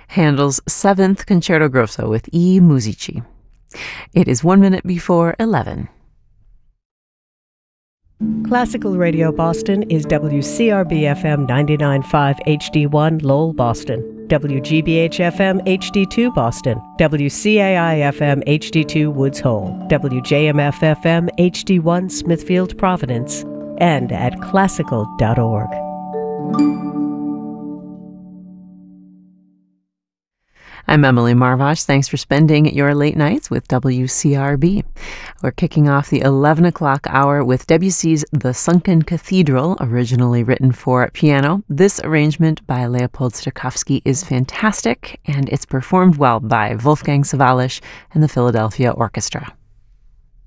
Handel's Seventh Concerto Grosso with I Musici. It is 1 minute before 11. Classical Radio Boston is WCRB-FM 99.5 HD1 Lowell, Boston, WGBH-FM HD2 Boston, WCAI-FM HD2 Woods Hole, WJMF-FM HD1 Smithfield, Providence, and at classical.org. I'm Emily Marvash. Thanks for spending your late nights with WCRB. We're kicking off the 11 o'clock hour with Debussy's The Sunken Cathedral, originally written for piano. This arrangement by Leopold Stokowski is fantastic, and it's performed well by Wolfgang Sawallisch and the Philadelphia Orchestra.